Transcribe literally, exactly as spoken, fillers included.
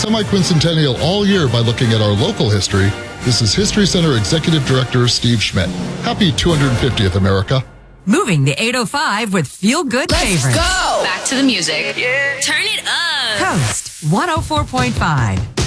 semi-quincentennial all year by looking at our local history. This is History Center Executive Director Steve Schmidt. Happy two hundred fiftieth, America. Moving the eight oh five with feel-good favorites. Let's go! Back to the music. Yeah. Turn it up. Coast one oh four point five.